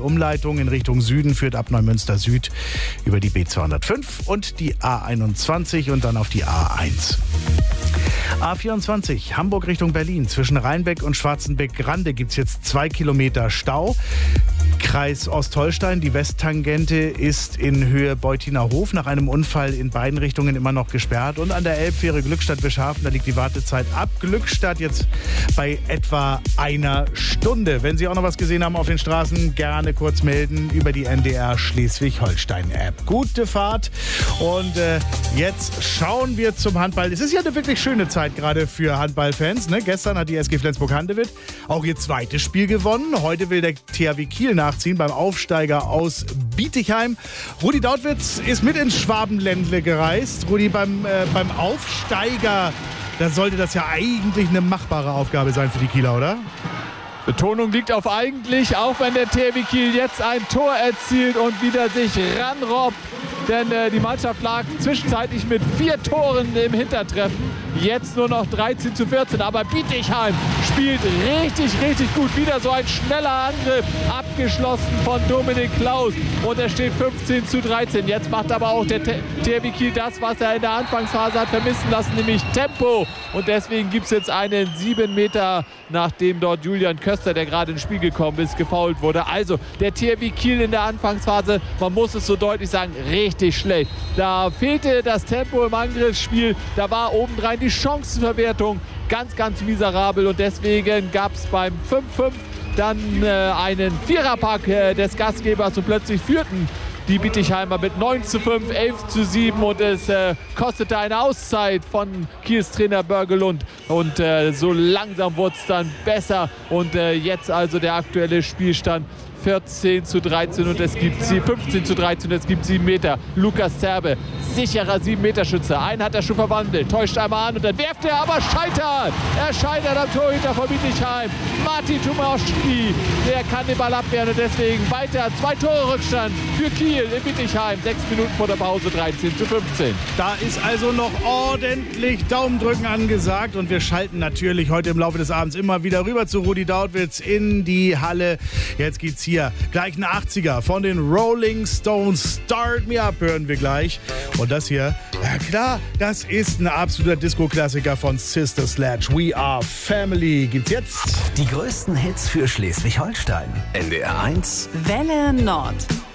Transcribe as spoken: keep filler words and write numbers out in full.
Umleitung in Richtung Süden führt ab Neumünster Süd über die B zweihundertfünf und die A einundzwanzig und dann auf die A eins. A vierundzwanzig, Hamburg Richtung Berlin. Zwischen Rheinbeck und Schwarzenbeck-Grande gibt es jetzt zwei Kilometer Stau. Kreis Ostholstein, die Westtangente ist in Höhe Beutiner Hof nach einem Unfall in beiden Richtungen immer noch gesperrt. Und an der Elbfähre Glückstadt-Wischhafen, da liegt die Wartezeit ab Glückstadt jetzt bei etwa einer Stunde. Wenn Sie auch noch was gesehen haben auf den Straßen, gerne kurz melden über die N D R Schleswig-Holstein-App. Gute Fahrt und äh, jetzt schauen wir zum Handball. Es ist ja eine wirklich schöne Zeit gerade für Handballfans. Ne? Gestern hat die S G Flensburg-Handewitt auch ihr zweites Spiel gewonnen. Heute will der T H W Kiel nachziehen beim Aufsteiger aus Bietigheim. Rudi Dautwitz ist mit ins Schwabenländle gereist. Rudi, beim, äh, beim Aufsteiger, da sollte das ja eigentlich eine machbare Aufgabe sein für die Kieler, oder? Betonung liegt auf eigentlich, auch wenn der T H W Kiel jetzt ein Tor erzielt und wieder sich ranrobbt. Denn äh, die Mannschaft lag zwischenzeitlich mit vier Toren im Hintertreffen. Jetzt nur noch dreizehn zu vierzehn. Aber Bietigheim spielt richtig, richtig gut. Wieder so ein schneller Angriff. Abgeschlossen von Dominik Klaus. Und es steht fünfzehn zu dreizehn. Jetzt macht aber auch der T H W Kiel das, was er in der Anfangsphase hat vermissen lassen, nämlich Tempo. Und deswegen gibt es jetzt einen sieben Meter, nachdem dort Julian Köster, der gerade ins Spiel gekommen ist, gefoult wurde. Also der T H W Kiel in der Anfangsphase, man muss es so deutlich sagen, richtig schlecht. Da fehlte das Tempo im Angriffsspiel. Da war obendrein die Chancenverwertung ganz, ganz miserabel. Und deswegen gab es beim fünf fünf dann äh, einen Viererpack äh, des Gastgebers und plötzlich führten die Bietigheimer mit neun zu fünf, elf zu sieben und es äh, kostete eine Auszeit von Kiels Trainer Börgelund und äh, so langsam wurde es dann besser und äh, jetzt also der aktuelle Spielstand vierzehn zu dreizehn und es gibt sie fünfzehn zu dreizehn und es gibt sieben Meter. Lukas Zerbe, sicherer sieben Meter Schütze. Einen hat er schon verwandelt, täuscht einmal an und dann werft er, aber scheitert. Er scheitert am Torhüter von Bietigheim. Martin Tomaszki, der kann den Ball abwehren und deswegen weiter. Zwei Tore Rückstand für Kiel in Bietigheim. Sechs Minuten vor der Pause, dreizehn zu fünfzehn. Da ist also noch ordentlich Daumendrücken angesagt und wir schalten natürlich heute im Laufe des Abends immer wieder rüber zu Rudi Dautwitz in die Halle. Jetzt geht's hier gleich ein achtziger von den Rolling Stones. Start Me Up hören wir gleich. Und das hier, ja klar, das ist ein absoluter Disco-Klassiker von Sister Sledge. We Are Family gibt's jetzt. Die größten Hits für Schleswig-Holstein. N D R eins. Welle Nord.